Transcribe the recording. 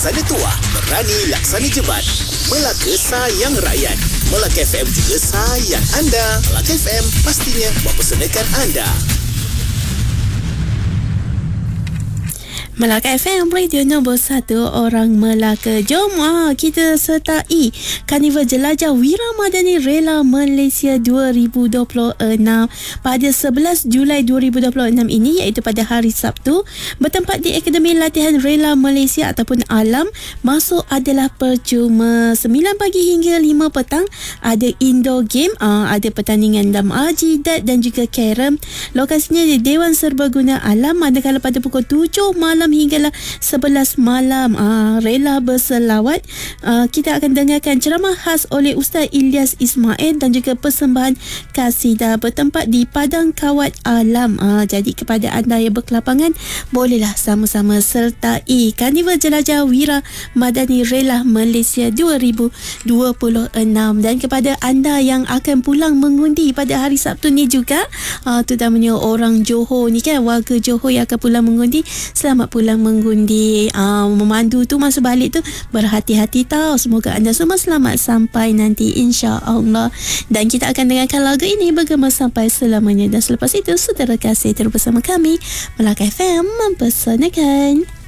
Laksana tuah, berani laksana jebat. Melaka sayang rakyat. Melaka FM juga sayang anda. Melaka FM pastinya mempersembahkan anda. Melaka FM, radio nombor 1 orang Melaka. Jom kita sertai Karnival Jelajah Wira Madani Rela Malaysia 2026 pada 11 Julai 2026 ini, iaitu pada hari Sabtu, bertempat di Akademi Latihan Rela Malaysia ataupun ALAM. Masuk adalah percuma. 9 pagi hingga 5 petang ada indoor game, ada pertandingan dam jidat dan juga carom. Lokasinya di Dewan Serbaguna ALAM, manakala pada pukul 7 malam hinggalah 11 malam rela berselawat. Kita akan dengarkan ceramah khas oleh Ustaz Ilyas Ismail dan juga persembahan kasidah bertempat di Padang Kawat Alam. Jadi kepada anda yang berkelapangan, bolehlah sama-sama sertai Karnival Jelajah Wira Madani Rela Malaysia 2026. Dan kepada anda yang akan pulang mengundi pada hari Sabtu ni juga, terutamanya orang Johor ni kan, warga Johor yang akan pulang mengundi, selamat pulang mengundi. Memandu tu masa balik tu berhati-hati tau. Semoga anda semua selamat sampai nanti, insya-Allah. Dan kita akan dengarkan lagu ini bergema sampai selamanya. Dan selepas itu, saudara kasih terus bersama kami Melaka FM mempersanakan.